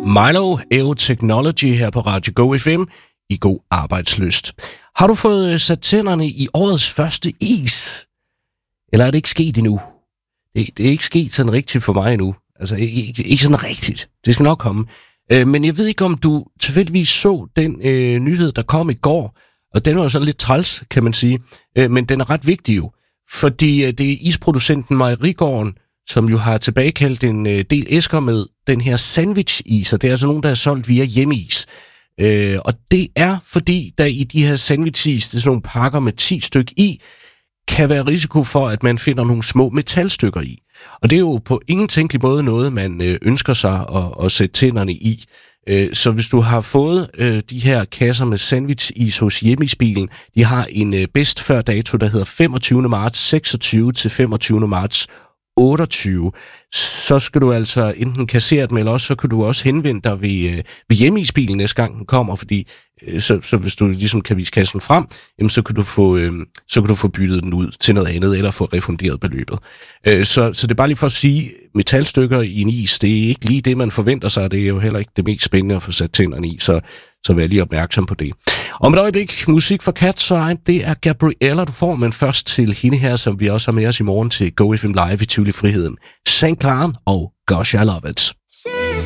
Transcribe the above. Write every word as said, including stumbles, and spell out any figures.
Milo, Eo Technology her på Radio Go F M i God Arbejdslyst. Har du fået sat tænderne i årets første is? Eller er det ikke sket endnu? Det, det er ikke sket sådan rigtigt for mig endnu. Altså ikke, ikke sådan rigtigt. Det skal nok komme. Øh, men jeg ved ikke, om du tilfældigvis så den øh, nyhed, der kom i går. Og den var jo sådan lidt træls, kan man sige. Øh, men den er ret vigtig jo. Fordi øh, det er isproducenten Mejerigården, som jo har tilbagekaldt en øh, del æsker med den her sandwich-is, og det er altså nogen, der er solgt via Hjemmeis. Øh, og det er, fordi der i de her sandwich-is, det er sådan nogle pakker med ti stykker i, kan være risiko for, at man finder nogle små metalstykker i. Og det er jo på ingen tænkelig måde noget, man øh, ønsker sig at, at sætte tænderne i. Øh, så hvis du har fået øh, de her kasser med sandwich-is hos Hjemmeisbilen, de har en øh, bedst før dato, der hedder femogtyvende marts seksogtyve til femogtyvende marts otteogtyve, så skal du altså enten kassere dem, eller også så kan du også henvende dig ved, øh, ved Hjemmeisbilen næste gang den kommer, fordi øh, så, så hvis du ligesom kan vise kassen frem, jamen, så kan du få øh, så kan du få byttet den ud til noget andet, eller få refunderet beløbet. Øh, så, så det er bare lige for at sige, metalstykker i en is, det er ikke lige det, man forventer sig, det er jo heller ikke det mest spændende at få sat tænderne i, så, så vær lige opmærksom på det. Om et øjeblik, musik fra Cat's Eye, det er Gabriella, du får, men først til hende her, som vi også har med os i morgen til Go F M Live i Tivoli Friheden. Sankt Klara og Gosh, I Love It.